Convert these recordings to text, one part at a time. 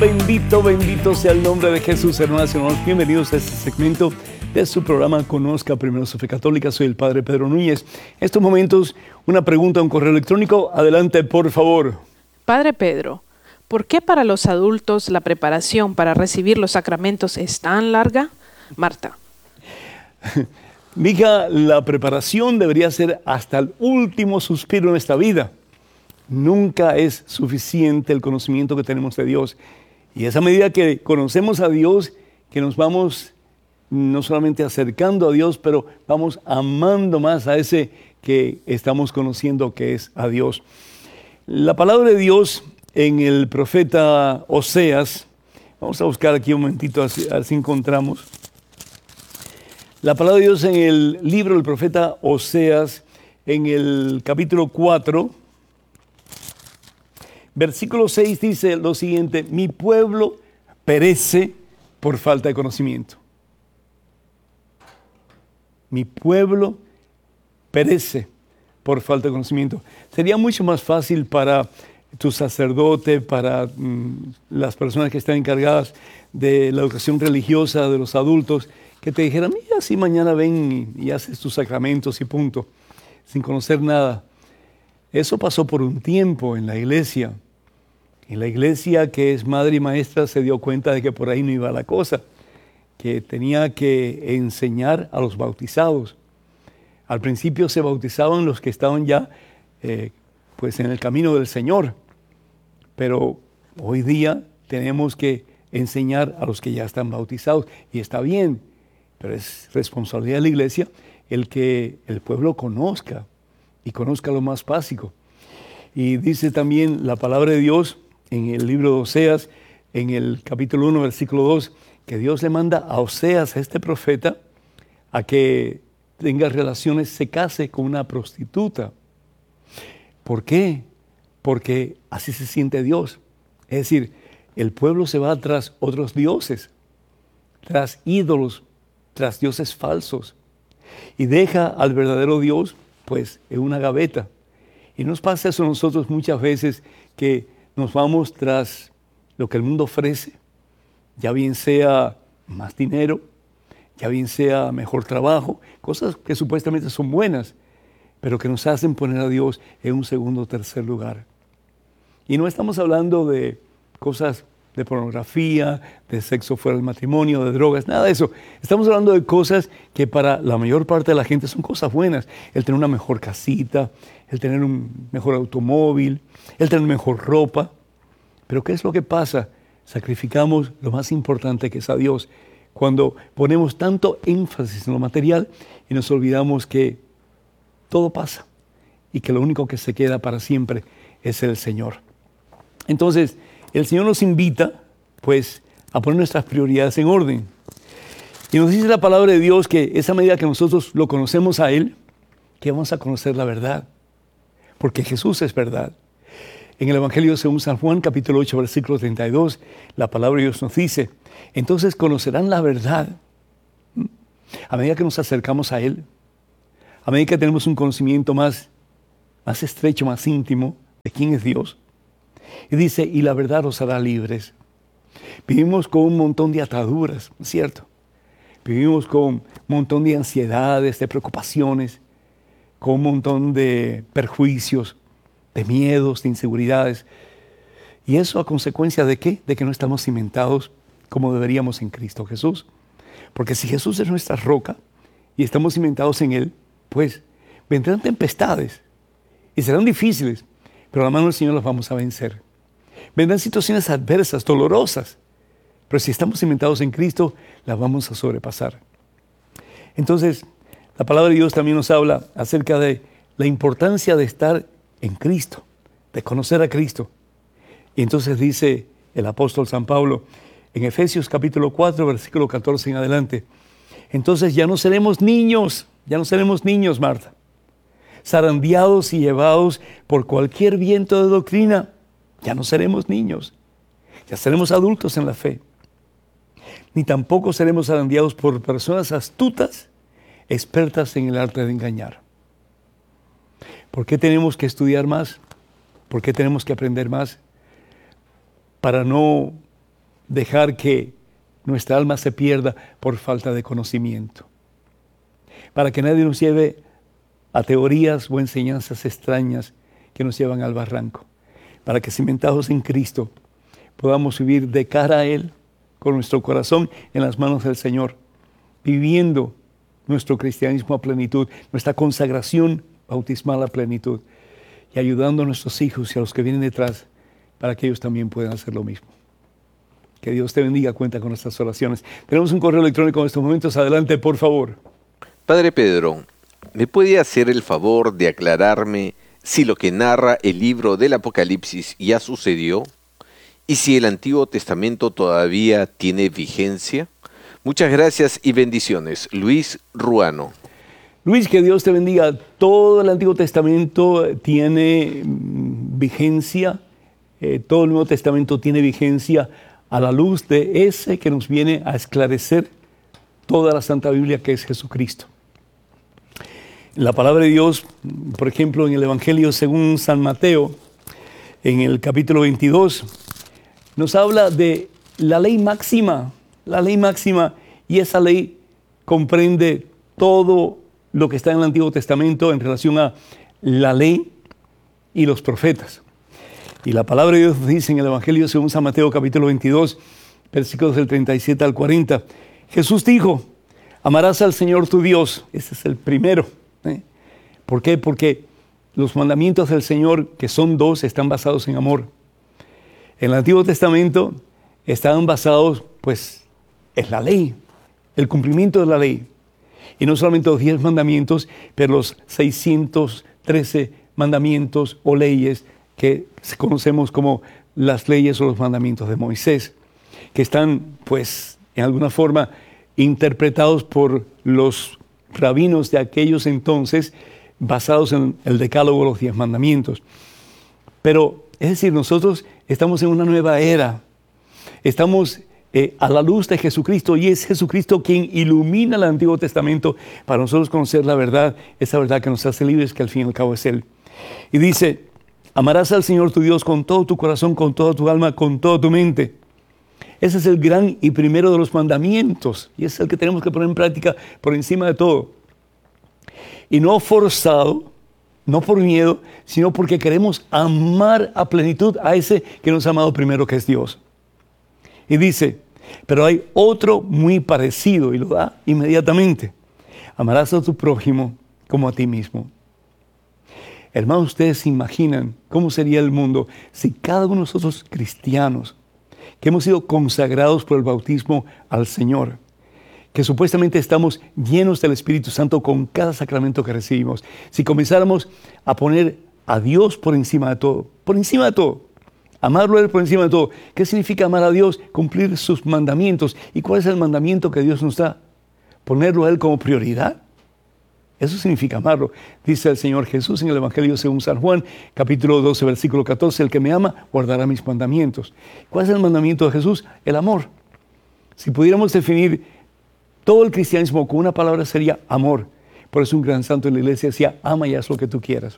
Bendito, bendito sea el nombre de Jesús, hermanas y hermanos. Bienvenidos a este segmento de su programa Conozca Primero su Fe Católica. Soy el Padre Pedro Núñez. En estos momentos, una pregunta, un correo electrónico. Adelante, por favor. Padre Pedro, ¿por qué para los adultos la preparación para recibir los sacramentos es tan larga? Marta. Mija, la preparación debería ser hasta el último suspiro en esta vida. Nunca es suficiente el conocimiento que tenemos de Dios. Y esa medida que conocemos a Dios, que nos vamos no solamente acercando a Dios, pero vamos amando más a ese que estamos conociendo, que es a Dios. La palabra de Dios en el profeta Oseas, vamos a buscar aquí un momentito, así encontramos. La palabra de Dios en el libro del profeta Oseas, en el capítulo 4, versículo 6 dice lo siguiente: mi pueblo perece por falta de conocimiento. Mi pueblo perece por falta de conocimiento. Sería mucho más fácil para tu sacerdote, para las personas que están encargadas de la educación religiosa de los adultos, que te dijeran: mira, si mañana ven y haces tus sacramentos y punto, sin conocer nada. Eso pasó por un tiempo en la iglesia. Y la iglesia, que es madre y maestra, se dio cuenta de que por ahí no iba la cosa, que tenía que enseñar a los bautizados. Al principio se bautizaban los que estaban ya pues en el camino del Señor, pero hoy día tenemos que enseñar a los que ya están bautizados, y está bien, pero es responsabilidad de la iglesia el que el pueblo conozca, y conozca lo más básico. Y dice también la palabra de Dios en el libro de Oseas, en el capítulo 1, versículo 2, que Dios le manda a Oseas, a este profeta, a que tenga relaciones, se case con una prostituta. ¿Por qué? Porque así se siente Dios. Es decir, el pueblo se va tras otros dioses, tras ídolos, tras dioses falsos, y deja al verdadero Dios pues en una gaveta. Y nos pasa eso a nosotros muchas veces, que nos vamos tras lo que el mundo ofrece, ya bien sea más dinero, ya bien sea mejor trabajo, cosas que supuestamente son buenas, pero que nos hacen poner a Dios en un segundo o tercer lugar. Y no estamos hablando de cosas de pornografía, de sexo fuera del matrimonio, de drogas, nada de eso. Estamos hablando de cosas que para la mayor parte de la gente son cosas buenas. El tener una mejor casita, el tener un mejor automóvil, el tener mejor ropa. Pero ¿qué es lo que pasa? Sacrificamos lo más importante, que es a Dios, cuando ponemos tanto énfasis en lo material y nos olvidamos que todo pasa y que lo único que se queda para siempre es el Señor. Entonces, el Señor nos invita, pues, a poner nuestras prioridades en orden. Y nos dice la palabra de Dios que esa medida que nosotros lo conocemos a Él, que vamos a conocer la verdad, porque Jesús es verdad. En el Evangelio según San Juan, capítulo 8, versículo 32, la palabra de Dios nos dice: entonces conocerán la verdad. A medida que nos acercamos a Él, a medida que tenemos un conocimiento más estrecho, más íntimo de quién es Dios. Y dice: y la verdad os hará libres. Vivimos con un montón de ataduras, ¿cierto? Vivimos con un montón de ansiedades, de preocupaciones, con un montón de perjuicios, de miedos, de inseguridades. ¿Y eso a consecuencia de qué? De que no estamos cimentados como deberíamos en Cristo Jesús. Porque si Jesús es nuestra roca y estamos cimentados en Él, pues vendrán tempestades y serán difíciles, pero a la mano del Señor las vamos a vencer. Vendrán situaciones adversas, dolorosas, pero si estamos cimentados en Cristo, las vamos a sobrepasar. Entonces, la palabra de Dios también nos habla acerca de la importancia de estar en Cristo, de conocer a Cristo. Y entonces dice el apóstol San Pablo en Efesios capítulo 4, versículo 14 en adelante: entonces ya no seremos niños, Marta, zarandeados y llevados por cualquier viento de doctrina. Ya no seremos niños, ya seremos adultos en la fe. Ni tampoco seremos zarandeados por personas astutas, expertas en el arte de engañar. ¿Por qué tenemos que estudiar más? ¿Por qué tenemos que aprender más? Para no dejar que nuestra alma se pierda por falta de conocimiento. Para que nadie nos lleve a teorías o enseñanzas extrañas que nos llevan al barranco. Para que cimentados en Cristo podamos vivir de cara a Él, con nuestro corazón en las manos del Señor, viviendo nuestro cristianismo a plenitud, nuestra consagración bautismal a plenitud, y ayudando a nuestros hijos y a los que vienen detrás para que ellos también puedan hacer lo mismo. Que Dios te bendiga, cuenta con nuestras oraciones. Tenemos un correo electrónico en estos momentos. Adelante, por favor. Padre Pedro, ¿me puede hacer el favor de aclararme si lo que narra el libro del Apocalipsis ya sucedió y si el Antiguo Testamento todavía tiene vigencia? Muchas gracias y bendiciones. Luis Ruano. Luis, que Dios te bendiga. Todo el Antiguo Testamento tiene vigencia. Todo el Nuevo Testamento tiene vigencia a la luz de ese que nos viene a esclarecer toda la Santa Biblia, que es Jesucristo. La palabra de Dios, por ejemplo, en el Evangelio según San Mateo, en el capítulo 22, nos habla de la ley máxima, y esa ley comprende todo lo que está en el Antiguo Testamento en relación a la ley y los profetas. Y la palabra de Dios dice en el Evangelio según San Mateo capítulo 22, versículos del 37 al 40, Jesús dijo, amarás al Señor tu Dios. Ese es el primero. ¿Por qué? Porque los mandamientos del Señor, que son 2, están basados en amor. En el Antiguo Testamento estaban basados, pues, en la ley, el cumplimiento de la ley. Y no solamente los 10 mandamientos, pero los 613 mandamientos o leyes que conocemos como las leyes o los mandamientos de Moisés, que están, pues, en alguna forma interpretados por los rabinos de aquellos entonces, basados en el decálogo, los 10 mandamientos. Pero, es decir, nosotros estamos en una nueva era. Estamos a la luz de Jesucristo, y es Jesucristo quien ilumina el Antiguo Testamento para nosotros conocer la verdad, esa verdad que nos hace libres, que al fin y al cabo es Él. Y dice, amarás al Señor tu Dios con todo tu corazón, con toda tu alma, con toda tu mente. Ese es el gran y primero de los mandamientos, y es el que tenemos que poner en práctica por encima de todo. Y no forzado, no por miedo, sino porque queremos amar a plenitud a ese que nos ha amado primero, que es Dios. Y dice, pero hay otro muy parecido, y lo da inmediatamente. Amarás a tu prójimo como a ti mismo. Hermanos, ustedes se imaginan cómo sería el mundo si cada uno de nosotros cristianos, que hemos sido consagrados por el bautismo al Señor, que supuestamente estamos llenos del Espíritu Santo con cada sacramento que recibimos, si comenzáramos a poner a Dios por encima de todo, amarlo a Él por encima de todo. ¿Qué significa amar a Dios? Cumplir sus mandamientos. ¿Y cuál es el mandamiento que Dios nos da? Ponerlo a Él como prioridad. Eso significa amarlo. Dice el Señor Jesús en el Evangelio según San Juan, capítulo 12, versículo 14, el que me ama guardará mis mandamientos. ¿Cuál es el mandamiento de Jesús? El amor. Si pudiéramos definir todo el cristianismo con una palabra, sería amor. Por eso un gran santo en la iglesia decía, ama y haz lo que tú quieras.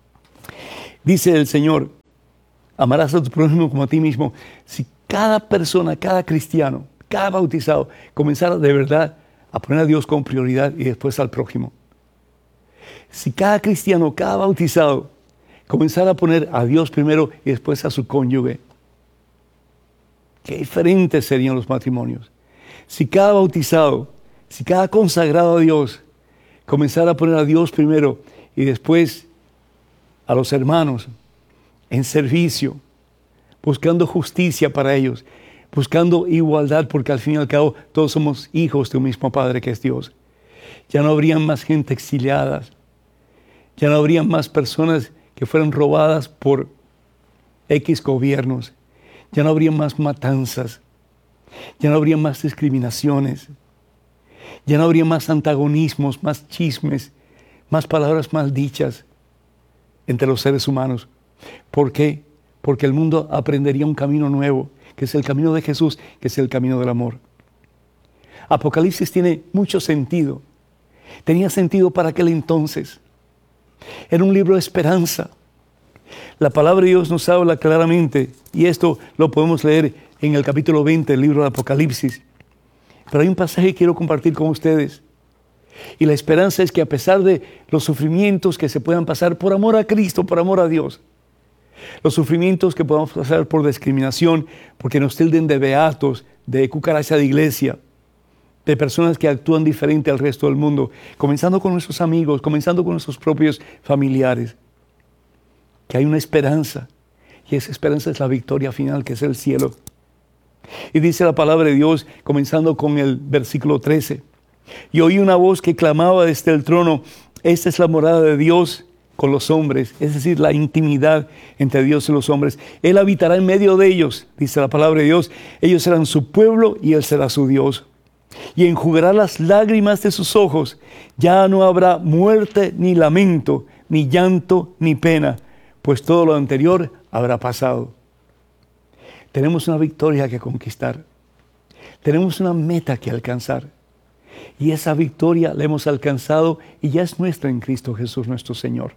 Dice el Señor, amarás a tu prójimo como a ti mismo. Si cada persona, cada cristiano, cada bautizado comenzara de verdad a poner a Dios como prioridad y después al prójimo. Si cada cristiano, cada bautizado comenzara a poner a Dios primero y después a su cónyuge, qué diferentes serían los matrimonios. Si cada bautizado, si cada consagrado a Dios comenzara a poner a Dios primero y después a los hermanos en servicio, buscando justicia para ellos, buscando igualdad, porque al fin y al cabo todos somos hijos de un mismo Padre que es Dios. Ya no habrían más gente exiliada, ya no habrían más personas que fueran robadas por X gobiernos, ya no habría más matanzas, ya no habría más discriminaciones, ya no habría más antagonismos, más chismes, más palabras mal dichas entre los seres humanos. ¿Por qué? Porque el mundo aprendería un camino nuevo, que es el camino de Jesús, que es el camino del amor. Apocalipsis tiene mucho sentido. Tenía sentido para aquel entonces. Era un libro de esperanza. La palabra de Dios nos habla claramente, y esto lo podemos leer en el capítulo 20 del libro de Apocalipsis. Pero hay un pasaje que quiero compartir con ustedes. Y la esperanza es que a pesar de los sufrimientos que se puedan pasar por amor a Cristo, por amor a Dios, los sufrimientos que podamos pasar por discriminación, porque nos tilden de beatos, de cucaracha de iglesia, de personas que actúan diferente al resto del mundo, comenzando con nuestros amigos, comenzando con nuestros propios familiares, que hay una esperanza, y esa esperanza es la victoria final, que es el cielo. Y dice la palabra de Dios, comenzando con el versículo 13, y oí una voz que clamaba desde el trono, esta es la morada de Dios con los hombres, es decir, la intimidad entre Dios y los hombres. Él habitará en medio de ellos, dice la palabra de Dios, ellos serán su pueblo y Él será su Dios. Y enjugará las lágrimas de sus ojos, ya no habrá muerte ni lamento, ni llanto ni pena, pues todo lo anterior habrá pasado. Tenemos una victoria que conquistar, tenemos una meta que alcanzar, y esa victoria la hemos alcanzado y ya es nuestra en Cristo Jesús nuestro Señor.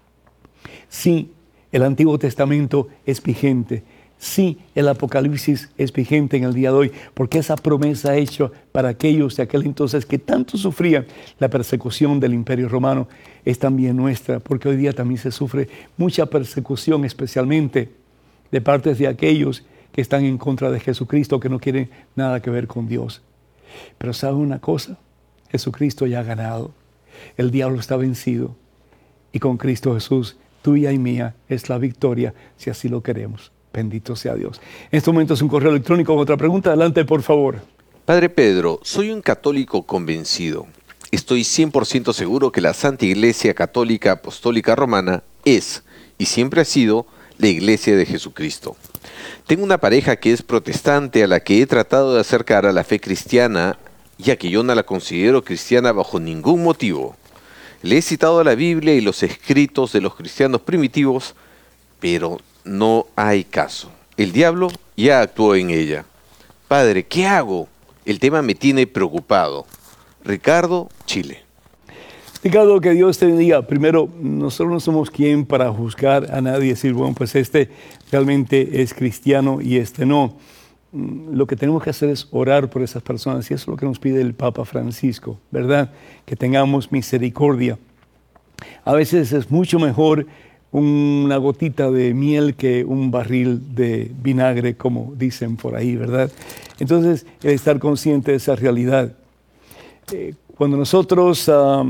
Sí, el Antiguo Testamento es vigente. Sí, el Apocalipsis es vigente en el día de hoy, porque esa promesa hecha para aquellos de aquel entonces que tanto sufrían la persecución del Imperio Romano es también nuestra, porque hoy día también se sufre mucha persecución, especialmente de parte de aquellos que están en contra de Jesucristo, que no quieren nada que ver con Dios. Pero ¿saben una cosa? Jesucristo ya ha ganado. El diablo está vencido. Y con Cristo Jesús, tuya y mía, es la victoria, si así lo queremos. Bendito sea Dios. En este momento es un correo electrónico con otra pregunta. Adelante, por favor. Padre Pedro, soy un católico convencido. Estoy 100% seguro que la Santa Iglesia Católica Apostólica Romana es, y siempre ha sido, la Iglesia de Jesucristo. Tengo una pareja que es protestante a la que he tratado de acercar a la fe cristiana, ya que yo no la considero cristiana bajo ningún motivo. Le he citado la Biblia y los escritos de los cristianos primitivos, pero no hay caso. El diablo ya actuó en ella. Padre, ¿qué hago? El tema me tiene preocupado. Ricardo, Chile. Ricardo, que Dios te bendiga. Primero, nosotros no somos quien para juzgar a nadie y decir, bueno, pues este realmente es cristiano y este no. Lo que tenemos que hacer es orar por esas personas y eso es lo que nos pide el Papa Francisco, ¿verdad? Que tengamos misericordia. A veces es mucho mejor una gotita de miel que un barril de vinagre, como dicen por ahí, ¿verdad? Entonces, el estar consciente de esa realidad. Cuando nosotros,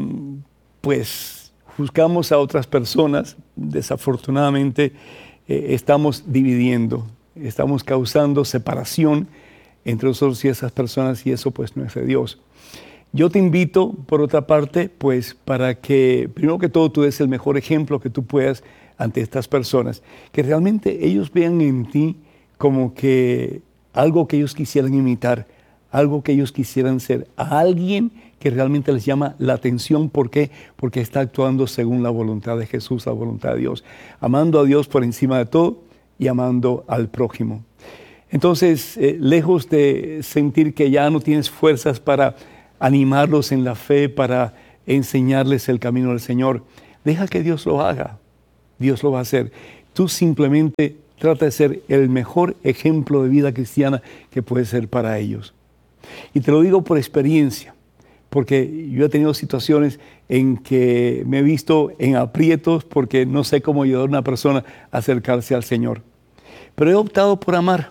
pues, juzgamos a otras personas, desafortunadamente, estamos dividiendo, estamos causando separación entre nosotros y esas personas y eso, pues, no es de Dios. Yo te invito, por otra parte, pues, para que, primero que todo, tú des el mejor ejemplo que tú puedas ante estas personas, que realmente ellos vean en ti como que algo que ellos quisieran imitar, algo que ellos quisieran ser, a alguien que realmente les llama la atención. ¿Por qué? Porque está actuando según la voluntad de Jesús, la voluntad de Dios, amando a Dios por encima de todo y amando al prójimo. Entonces, lejos de sentir que ya no tienes fuerzas para animarlos en la fe, para enseñarles el camino del Señor, deja que Dios lo haga. Dios lo va a hacer. Tú simplemente trata de ser el mejor ejemplo de vida cristiana que puede ser para ellos. Y te lo digo por experiencia, porque yo he tenido situaciones en que me he visto en aprietos porque no sé cómo ayudar a una persona a acercarse al Señor. Pero he optado por amar.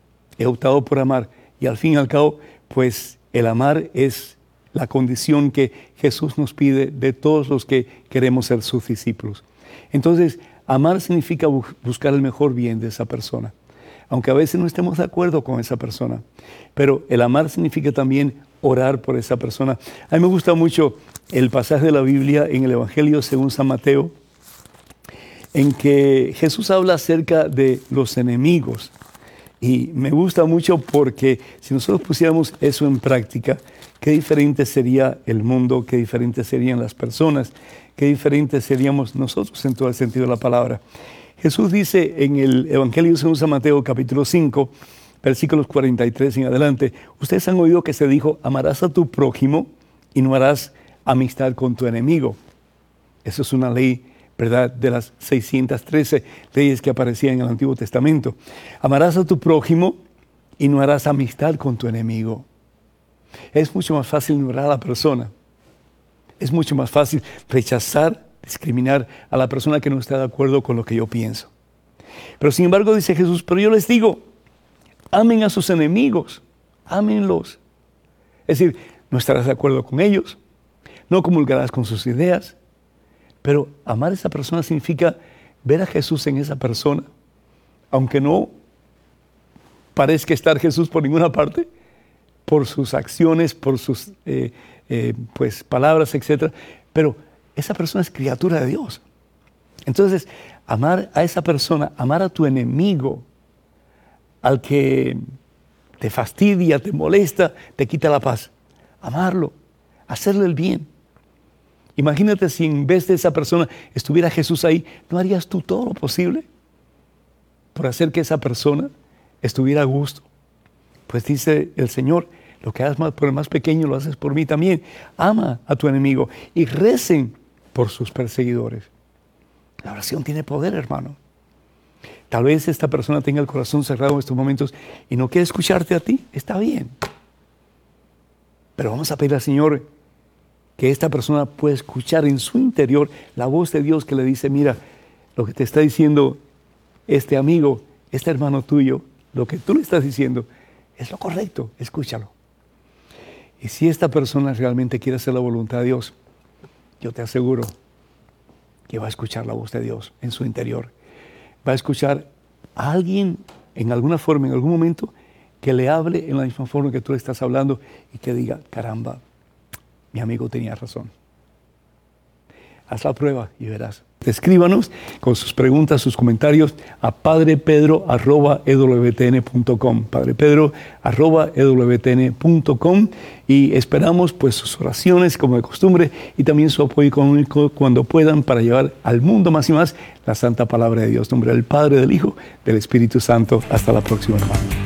Y al fin y al cabo, pues el amar es la condición que Jesús nos pide de todos los que queremos ser sus discípulos. Entonces, amar significa buscar el mejor bien de esa persona, aunque a veces no estemos de acuerdo con esa persona. Pero el amar significa también orar por esa persona. A mí me gusta mucho el pasaje de la Biblia en el Evangelio según San Mateo, en que Jesús habla acerca de los enemigos. Y me gusta mucho porque si nosotros pusiéramos eso en práctica, qué diferente sería el mundo, qué diferentes serían las personas, qué diferentes seríamos nosotros en todo el sentido de la palabra. Jesús dice en el Evangelio según San Mateo, capítulo 5, versículos 43 en adelante, ustedes han oído que se dijo, amarás a tu prójimo y no harás amistad con tu enemigo. Eso es una ley, ¿verdad?, de las 613 leyes que aparecían en el Antiguo Testamento. Amarás a tu prójimo y no harás amistad con tu enemigo. Es mucho más fácil ignorar a la persona. Es mucho más fácil rechazar, discriminar a la persona que no está de acuerdo con lo que yo pienso. Pero sin embargo dice Jesús, pero yo les digo, amen a sus enemigos, ámenlos. Es decir, no estarás de acuerdo con ellos, no comulgarás con sus ideas, pero amar a esa persona significa ver a Jesús en esa persona, aunque no parezca estar Jesús por ninguna parte, por sus acciones, por sus palabras, etc. Pero esa persona es criatura de Dios. Entonces, amar a esa persona, amar a tu enemigo, al que te fastidia, te molesta, te quita la paz. Amarlo, hacerle el bien. Imagínate si en vez de esa persona estuviera Jesús ahí, ¿no harías tú todo lo posible por hacer que esa persona estuviera a gusto? Pues dice el Señor, lo que hagas por el más pequeño lo haces por mí también. Ama a tu enemigo y recen por sus perseguidores. La oración tiene poder, hermano. Tal vez esta persona tenga el corazón cerrado en estos momentos y no quiere escucharte a ti. Está bien. Pero vamos a pedir al Señor que esta persona pueda escuchar en su interior la voz de Dios que le dice, mira, lo que te está diciendo este amigo, este hermano tuyo, lo que tú le estás diciendo es lo correcto, escúchalo. Y si esta persona realmente quiere hacer la voluntad de Dios, yo te aseguro que va a escuchar la voz de Dios en su interior. Va a escuchar a alguien en alguna forma, en algún momento, que le hable en la misma forma que tú le estás hablando y que diga, caramba, mi amigo tenía razón. Haz la prueba y verás. Escríbanos con sus preguntas, sus comentarios a padrepedro@ewtn.com, padrepedro@ewtn.com, y esperamos pues sus oraciones como de costumbre y también su apoyo económico cuando puedan para llevar al mundo más y más la santa palabra de Dios. En nombre del Padre, del Hijo, del Espíritu Santo. Hasta la próxima, hermano.